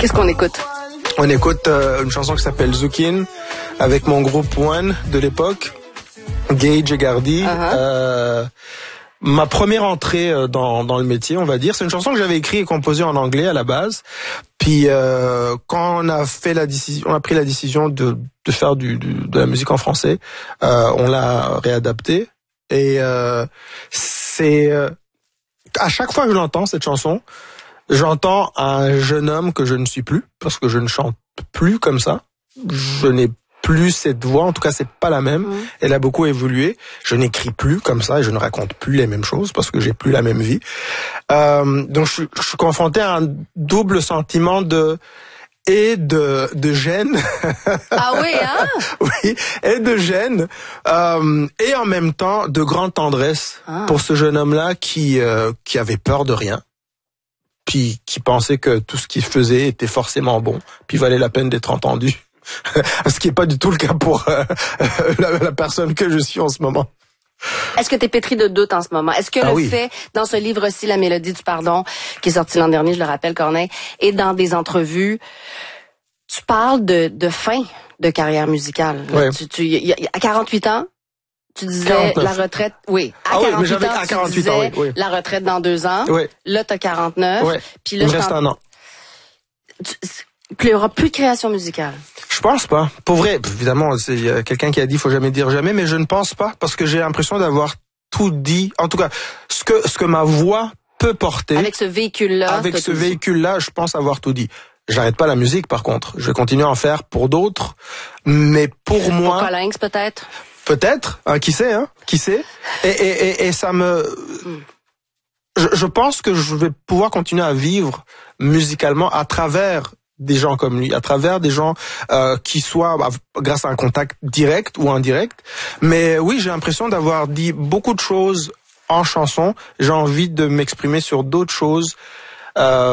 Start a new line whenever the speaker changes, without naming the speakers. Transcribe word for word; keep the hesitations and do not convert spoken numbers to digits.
Qu'est-ce qu'on écoute?
On écoute euh, une chanson qui s'appelle Zukin avec mon groupe One de l'époque, Gage et Gardy. Uh-huh. Euh, ma première entrée dans, dans le métier, on va dire. C'est une chanson que j'avais écrite et composée en anglais à la base. Puis euh, quand on a fait la décision, on a pris la décision de, de faire du, du, de la musique en français, euh, on l'a réadaptée. Et euh, c'est euh, à chaque fois que je l'entends cette chanson, j'entends un jeune homme que je ne suis plus, parce que je ne chante plus comme ça. Je n'ai plus cette voix, en tout cas c'est pas la même. Mmh. Elle a beaucoup évolué. Je n'écris plus comme ça et je ne raconte plus les mêmes choses parce que j'ai plus la même vie. Euh, donc je, je suis confronté à un double sentiment de et de de gêne.
Ah oui, hein?
Oui, et de gêne euh, et en même temps de grande tendresse ah. pour ce jeune homme-là qui euh, qui avait peur de rien. Puis qui pensait que tout ce qu'il faisait était forcément bon, puis valait la peine d'être entendu. Ce qui n'est pas du tout le cas pour euh, la, la personne que je suis en ce moment.
Est-ce que tu es pétri de doute en ce moment? Est-ce que ah le oui. fait, dans ce livre-ci, La Mélodie du pardon, qui est sorti l'an dernier, je le rappelle, Corneille, et dans des entrevues, tu parles de, de fin de carrière musicale.
Ouais.
Tu, tu, y a, à quarante-huit ans, tu disais
quarante-neuf.
La retraite, oui. À
ah
quarante-huit
oui, mais
ans,
à quarante-huit
tu disais
ans, oui, oui.
La retraite dans deux ans.
Oui.
Là, t'as quarante-neuf.
Oui.
Puis là,
il me reste un an.
Tu, il n'y aura plus de création musicale.
Je pense pas. Pour vrai, évidemment, il y a quelqu'un qui a dit faut jamais dire jamais, mais je ne pense pas parce que j'ai l'impression d'avoir tout dit. En tout cas, ce que ce que ma voix peut porter.
Avec ce véhicule-là.
Avec ce véhicule-là, je pense avoir tout dit. J'arrête pas la musique, par contre. Je vais continuer à en faire pour d'autres, mais pour moi.
Pour Colinx, peut-être.
Peut-être, hein, qui sait, hein, qui sait. Et, et, et, et ça me, je, je pense que je vais pouvoir continuer à vivre musicalement à travers des gens comme lui, à travers des gens euh, qui soient bah, grâce à un contact direct ou indirect. Mais oui, j'ai l'impression d'avoir dit beaucoup de choses en chanson. J'ai envie de m'exprimer sur d'autres choses. Euh,